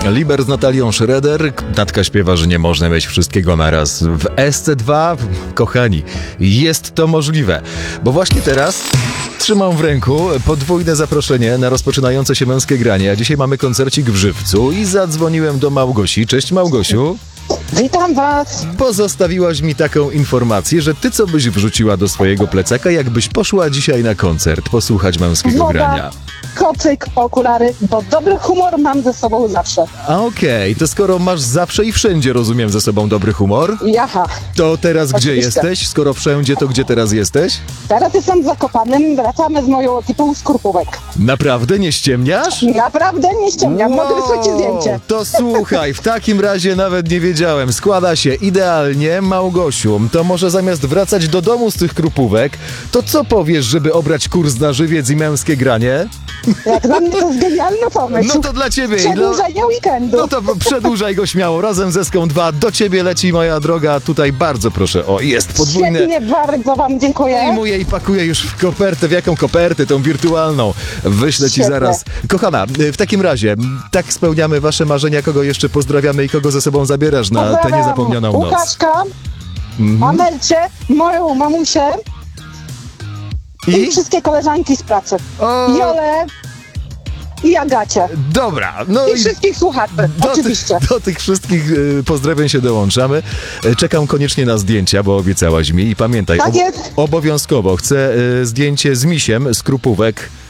Liber z Natalią Schroeder. Natka śpiewa, że nie można mieć wszystkiego naraz. W SC2, kochani, jest to możliwe. Bo właśnie teraz trzymam w ręku podwójne zaproszenie na rozpoczynające się męskie granie. A dzisiaj mamy koncercik w Żywcu i zadzwoniłem do Małgosi. Cześć, Małgosiu. Witam was. Pozostawiłaś mi taką informację, że ty co byś wrzuciła do swojego plecaka, jakbyś poszła dzisiaj na koncert posłuchać męskiego Woda, grania. kocyk, okulary, bo dobry humor mam ze sobą zawsze. A okej, to skoro masz zawsze i wszędzie, rozumiem, ze sobą dobry humor, Jaha. to teraz gdzie Oczywiście. jesteś? Skoro wszędzie, to gdzie teraz jesteś? Teraz jestem w Zakopanem, wracamy z moją ekipą z Krupówek. Naprawdę nie ściemniasz? Naprawdę nie ściemniam, mogę wysłać ci zdjęcie. To słuchaj, w takim razie nawet nie wiedziałem. Składa się idealnie, Małgosiu. To może zamiast wracać do domu z tych Krupówek, to co powiesz, żeby obrać kurs na żywiec i męskie granie? Jak dla mnie to jest genialny pomysł. No to dla ciebie. Przedłużenie weekendu. No to przedłużaj go śmiało. Razem ze Ską 2 do ciebie leci, moja droga. Tutaj bardzo proszę. O, jest podwójne. Świetnie, bardzo wam dziękuję. Zdejmuję i pakuję już w kopertę. W jaką kopertę? Tą wirtualną. Wyślę ci Świetnie. zaraz. Kochana, w takim razie, tak spełniamy wasze marzenia. Kogo jeszcze pozdrawiamy i kogo ze sobą zabierasz na tę Pozdrawiam niezapomnianą noc? Łukaszka, Amelcie, moją mamusię i wszystkie koleżanki z pracy. O, Jolę i Agacie. dobra. No I wszystkich słuchaczy, oczywiście. Do tych wszystkich pozdrowień się dołączamy. Czekam koniecznie na zdjęcia, bo obiecałaś mi. I pamiętaj, Tak jest. obowiązkowo chcę zdjęcie z misiem z Krupówek.